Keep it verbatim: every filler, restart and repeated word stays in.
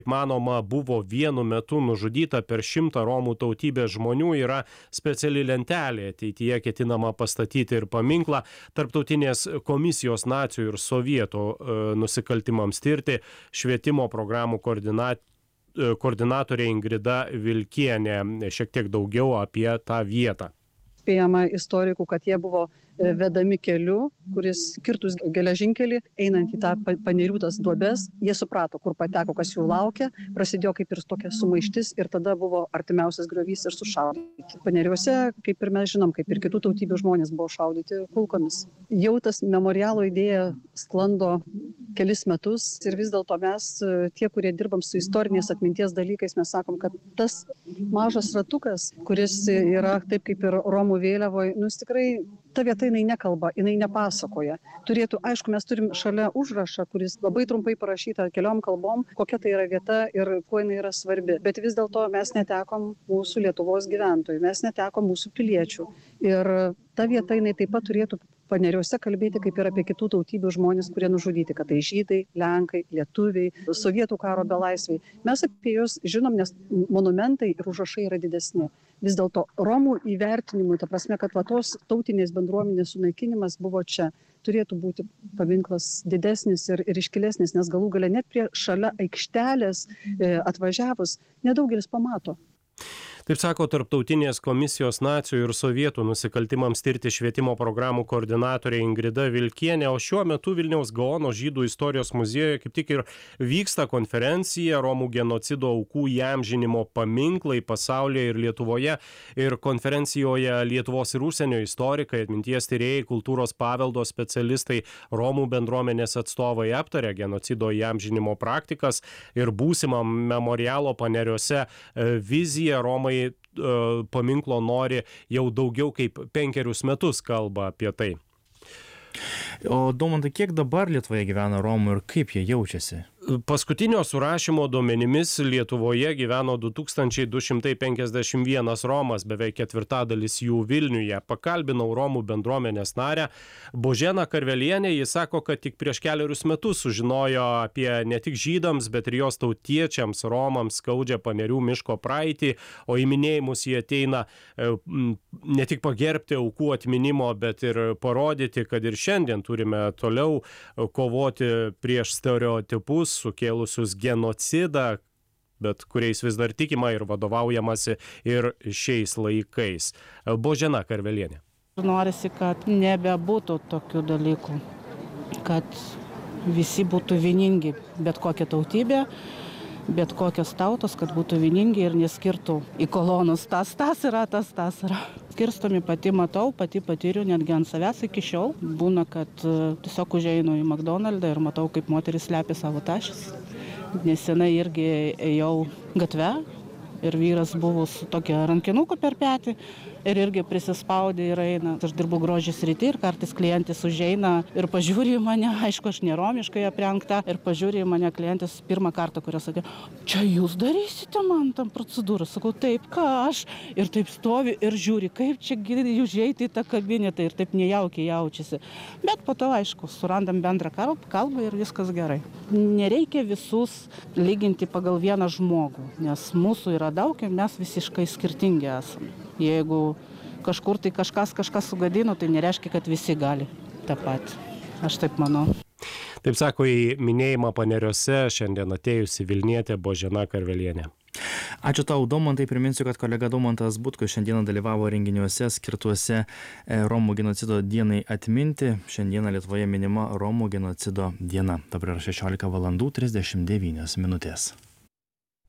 manoma, buvo vienu metu nužudyta per šimtą Romų tautybės žmonių, yra speciali lentelė. Ateityje ketinama pastatyti ir paminklą Tarptautinės komisijos nacių ir sovietų e, nusikaltimams tirti švietimo programų koordinat, e, koordinatorė Ingrida Vilkienė. Šiek tiek daugiau apie tą vietą. Spėjama istorikų, kad jie buvo vedami keliu, kuris kirtus geležinkelį, einant į tą Panerių tas duobes, jie suprato, kur pateko, kas jų laukia, prasidėjo kaip ir tokia sumaištis ir tada buvo artimiausias griovys ir sušaudyti. Paneriuose, kaip ir mes žinom, kaip ir kitų tautybių žmonės buvo šaudyti kulkomis. Jau tas memorialo idėja sklando kelis metus ir vis dėlto mes, tie, kurie dirbam su istorinės atminties dalykais, mes sakom, kad tas mažas ratukas, kuris yra taip kaip ir Romų vėliavoje, nu jis tikrai ta vieta jinai nekalba, jinai nepasakoja. Turėtų, aišku, mes turim šalia užrašą, kuris labai trumpai parašyta keliom kalbom, kokia tai yra vieta ir kuo jinai yra svarbi. Bet vis dėlto mes netekom mūsų Lietuvos gyventojų, mes netekom mūsų piliečių. Ir ta vieta jinai taip pat turėtų Paneriuose kalbėti kaip ir apie kitų tautybių žmonės, kurie nužudyti, kad tai žydai, lenkai, lietuviai, sovietų karo belaisviai. Mes apie juos žinom, nes monumentai ir užrašai yra didesni. Vis dėlto Romų įvertinimui, ta prasme, kad va tos tautinės bendruomenės sunaikinimas buvo čia, turėtų būti paminklas didesnis ir, ir iškilesnis, nes galų gale net prie šalia aikštelės e, atvažiavus nedaugelis pamato. Taip sako Tarptautinės komisijos nacių ir sovietų nusikaltimams tirti švietimo programų koordinatorė Ingrida Vilkienė, o šiuo metu Vilniaus Gaono žydų istorijos muziejuje kaip tik ir vyksta konferencija Romų genocido aukų įamžinimo paminklai pasaulyje ir Lietuvoje. Ir konferencijoje Lietuvos ir užsienio istorikai, atminties tyrėjai, kultūros paveldo specialistai, Romų bendruomenės atstovai aptarė genocido įamžinimo praktikas ir būsimą memorialo Paneriuose viziją. Romai paminklo nori jau daugiau kaip penkerius metus kalba apie tai. O Daumantai, kiek dabar Lietuvoje gyvena Romų ir kaip jie jaučiasi? Paskutinio surašymo duomenimis Lietuvoje gyveno du tūkstančiai du šimtai penkiasdešimt vienas Romas, beveik ketvirtadalis jų Vilniuje. Pakalbinau Romų bendruomenės narę Boženą Karvelienę. Jis sako, kad tik prieš keliarius metus sužinojo apie ne tik žydams, bet ir jos tautiečiams Romams skaudžią Panerių miško praeitį, o į minėjimus jie ateina ne tik pagerbti aukų atminimo, bet ir parodyti, kad ir šiandien turime toliau kovoti prieš stereotipus sukėlusius genocidą, bet kuriais vis dar tikima ir vadovaujamasi ir šiais laikais. Božena Karvelienė. Norisi, kad nebebūtų tokių dalykų, kad visi būtų vieningi, bet kokia tautybė, bet kokios tautos, kad būtų vieningi ir neskirtų į kolonus. Tas, tas yra, tas, tas yra. Skirstomi pati matau, pati patyriu, netgi ant savęs iki šiol. Būna, kad tiesiog užeinu į McDonald'ą ir matau, kaip moteris slepia savo tašis. Nesenai irgi ėjau gatve ir vyras buvo su tokia rankinuku per petį ir irgi prisispaudė ir eina. Aš dirbu grožio srity ir kartais klientis užeina ir pažiūri į mane, aišku, aš neromiškai aprengta, ir pažiūri į mane klientis pirmą kartą, kurios atėjo, čia jūs darysite man tam procedūrą? Sakau, taip, ką aš? Ir taip stovi ir žiūri, kaip čia užeiti į tą kabinetą ir taip nejaukiai jaučiasi. Bet po to, aišku, surandam bendrą kalbą ir viskas gerai. Nereikia visus lyginti pagal vieną žmogų, nes mūsų yra daug ir mes visiškai skirtingi esame. Jeigu kažkur tai kažkas kažkas sugadino, tai nereiškia, kad visi gali tą patį. Aš taip manau. Taip sako į minėjimą Paneriuose šiandien atėjusi Vilnietė Božena Karvelienė. Ačiū tau, Daumantai. Priminsiu, kad kolega Daumantas Butkus šiandieną dalyvavo renginiuose skirtuose Romų genocido dienai atminti. Šiandieną Lietuvoje minima Romų genocido diena. Dabar yra šešiolika valandų trisdešimt devynios minutės.